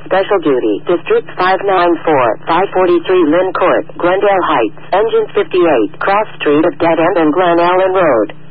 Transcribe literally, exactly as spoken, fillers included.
Special Duty, District five ninety-four, five forty-three Lynn Court, Glendale Heights, Engines fifty-eight, Cross Street of Dead End and Glen Ellen Road.